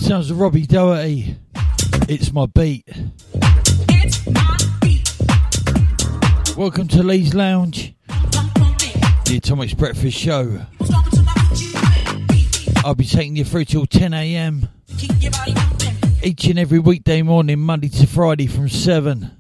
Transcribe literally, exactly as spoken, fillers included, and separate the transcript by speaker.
Speaker 1: Sounds of Robbie Doherty. It's my beat.
Speaker 2: It's my beat.
Speaker 1: Welcome to Lee's Lounge, the Atomics Breakfast Show. I'll be taking you through till ten a.m. each and every weekday morning, Monday to Friday from seven.